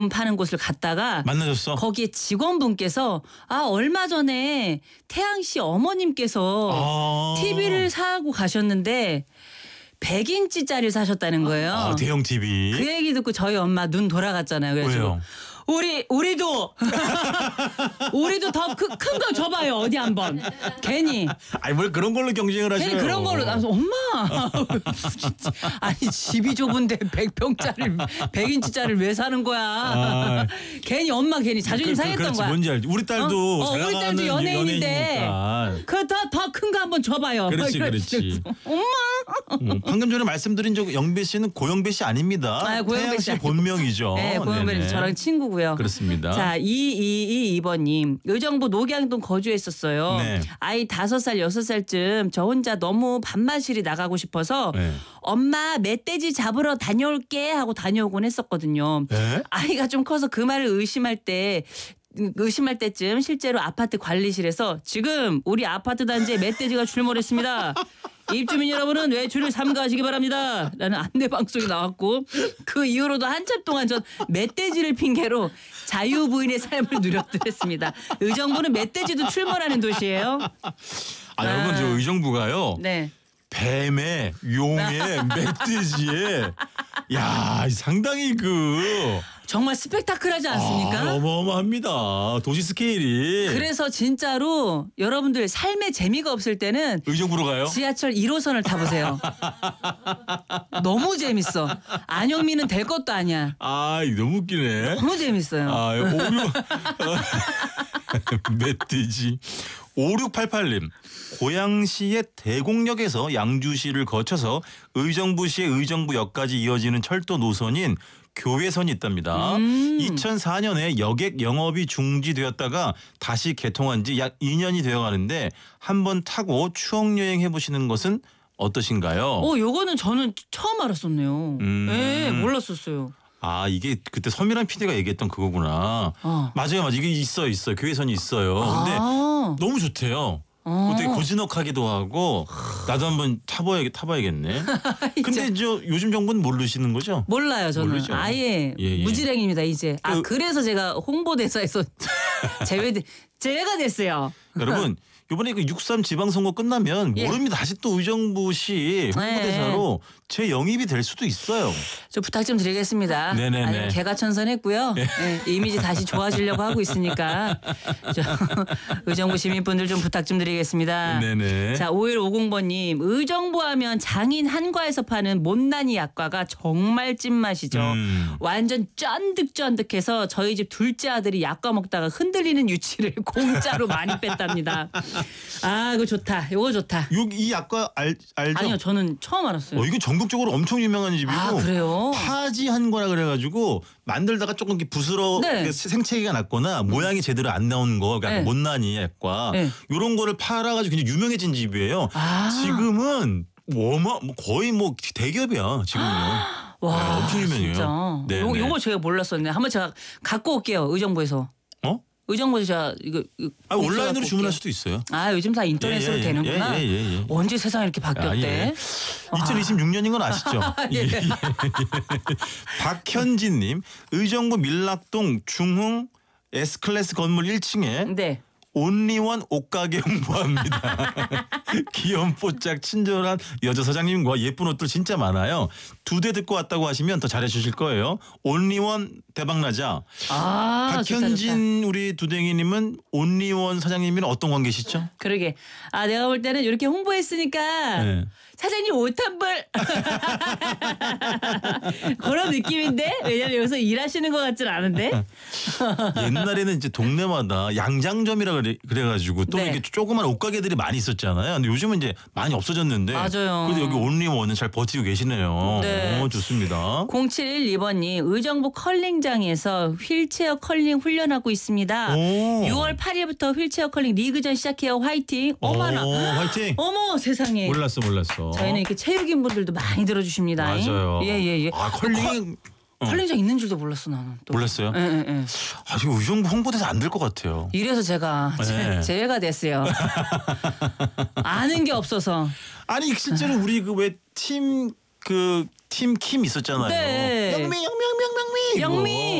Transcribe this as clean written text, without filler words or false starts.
파는 곳을 갔다가 만나셨어? 거기에 직원분께서 얼마 전에 태양 씨 어머님께서 TV를 사고 가셨는데 100인치짜리를 사셨다는 거예요. 대형 TV. 그 얘기 듣고 저희 엄마 눈 돌아갔잖아요. 그래가지고 왜요? 우리도 더 큰 거 줘봐요. 어디 한번. 괜히. 아니 뭘 그런 걸로 경쟁을 하셔요. 괜히 그런 걸로 나서 엄마. 진짜. 아니 집이 좁은데 100평짜리 100인치짜리를 왜 사는 거야. 괜히 엄마 괜히 자존심 상했던 거야. 뭔지 알지. 우리 딸도 잘 우리 나가는 딸도 연예인인데 그 더 큰 거 한번 줘봐요. 그렇지. 엄마. 방금 전에 말씀드린 영배 씨는 고영배 씨 아닙니다. 고영배 씨 태양 씨 본명이죠. 네, 고영배 씨 저랑 친구고요. 그렇습니다. 자, 2222번님. 의정부 녹양동 거주했었어요. 네. 아이 5살, 6살쯤 저 혼자 너무 밤마실이 나가고 싶어서 네. 엄마 멧돼지 잡으러 다녀올게 하고 다녀오곤 했었거든요. 네? 아이가 좀 커서 그 말을 의심할 때쯤 실제로 아파트 관리실에서 지금 우리 아파트 단지에 멧돼지가 출몰했습니다. 입주민 여러분은 외출을 삼가하시기 바랍니다. 라는 안내 방송이 나왔고 그 이후로도 한참 동안 전 멧돼지를 핑계로 자유부인의 삶을 누렸더랬습니다. 의정부는 멧돼지도 출몰하는 도시예요. 여러분 저 의정부가요. 네. 뱀에 용에 멧돼지에 상당히 정말 스펙타클하지 않습니까? 어마어마합니다. 도시 스케일이. 그래서 진짜로 여러분들 삶의 재미가 없을 때는 의정부로 가요? 지하철 1호선을 타보세요. 너무 재밌어. 안영미는 될 것도 아니야. 너무 웃기네. 너무 재밌어요. 멧돼지. 5688님. 고양시의 대곡역에서 양주시를 거쳐서 의정부시의 의정부역까지 이어지는 철도 노선인 교외선이 있답니다. 2004년에 여객 영업이 중지되었다가 다시 개통한 지 약 2년이 되어가는데 한번 타고 추억여행 해보시는 것은 어떠신가요? 요거는 저는 처음 알았었네요. 네, 몰랐었어요. 이게 그때 서미란 PD가 얘기했던 그거구나. 맞아요. 이게 있어요. 교외선이 있어요. 근데 너무 좋대요. 되게 고즈넉하기도 하고 나도 한번 타봐야겠네. 근데 요즘 정부는 모르시는 거죠? 몰라요. 저는 모르죠. 아예 무지랭입니다. 이제 그래서 제가 홍보대사에서 제외가 됐어요. 여러분 이번에 6.3 지방선거 끝나면 모릅니다. 다시 또 의정부시 홍보대사로 재영입이 될 수도 있어요. 저 부탁 좀 드리겠습니다. 네네네. 아니, 개가천선했고요. 이미지 다시 좋아지려고 하고 있으니까 의정부 시민분들 좀 부탁 좀 드리겠습니다. 네네. 자, 5150번님. 의정부 하면 장인 한과에서 파는 못난이 약과가 정말 찐맛이죠. 완전 쫀득쫀득해서 저희 집 둘째 아들이 약과 먹다가 흔들리는 유치를 공짜로 많이 뺐답니다. 그거 좋다. 이거 좋다. 이 약과 알죠? 아니요. 저는 처음 알았어요. 이건 전국적으로 엄청 유명한 집이고 그래요? 파지 한과라 그래가지고 만들다가 조금 생채기가 났거나 모양이 제대로 안 나온 거 그러니까 못난이 약과 이런 거를 팔아가지고 굉장히 유명해진 집이에요. 지금은 거의 대기업이야 지금은요. 와, 엄청 유명해요. 진짜. 네, 요거 제가 몰랐었네. 한번 제가 갖고 올게요. 의정부에서. 의정부에서 제가 이거 온라인으로 주문할 수도 있어요. 요즘 다 인터넷으로 되는구나. 언제 세상이 이렇게 바뀌었대? 2026년인 건 아시죠? 박현진님. 의정부 밀락동 중흥 S클래스 건물 1층에 온리원 옷가게 홍보합니다. 귀염뽀짝 친절한 여자 사장님과 예쁜 옷들 진짜 많아요. 2대 듣고 왔다고 하시면 더 잘해주실 거예요. 온리원 대박나자. 박현진 좋다. 우리 두댕이님은 온리원 사장님이랑 어떤 관계시죠? 그러게. 내가 볼 때는 이렇게 홍보했으니까 사장님 옷 한 벌. 그런 느낌인데? 왜냐면 여기서 일하시는 것 같진 않은데? 옛날에는 이제 동네마다 양장점이라 그래가지고 또 이렇게 조그만 옷가게들이 많이 있었잖아요. 근데 요즘은 이제 많이 없어졌는데. 맞아요. 그래도 여기 온리원은 잘 버티고 계시네요. 좋습니다. 0712번님. 의정부 컬링장에서 휠체어 컬링 훈련하고 있습니다. 6월 8일부터 휠체어 컬링 리그전 시작해요. 화이팅. 어머나. 화이팅. 어머 세상에. 몰랐어. 저희는 이렇게 체육인 분들도 많이 들어주십니다. 맞아요. 예. 컬링. 컬링장 있는 줄도 몰랐어 나는. 또. 몰랐어요? 예. 이거 의정부 홍보돼서 안 될 것 같아요. 이래서 제가 제외가 됐어요. 아는 게 없어서. 아니 실제로 우리 팀킴 있었잖아요. 네. 영미.